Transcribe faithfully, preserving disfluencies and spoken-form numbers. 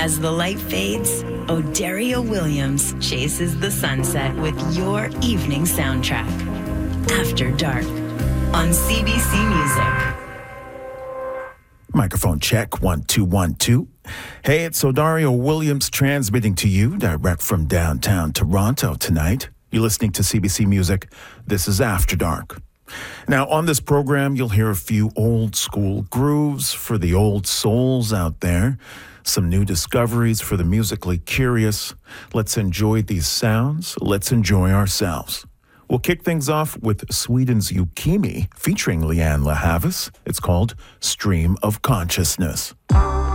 As the light fades, O'Dario Williams chases the sunset with your evening soundtrack. After Dark on C B C Music. Microphone check, one, two, one, two. Hey, it's O'Dario Williams transmitting to you direct from downtown Toronto tonight. You're listening to C B C Music. This is After Dark. Now, on this program, you'll hear a few old school grooves for the old souls out there, some new discoveries for the musically curious. Let's enjoy these sounds. Let's enjoy ourselves. We'll kick things off with Sweden's Yukimi featuring Leanne LaHavis. It's called Stream of Consciousness.